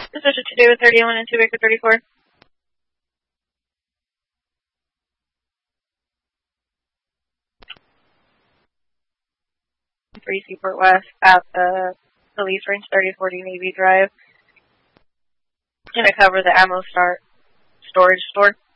Position today with 31 and 2 Baker 34. 3 Seaport West at the police range, 3040 Navy Drive. Gonna cover the ammo storage store.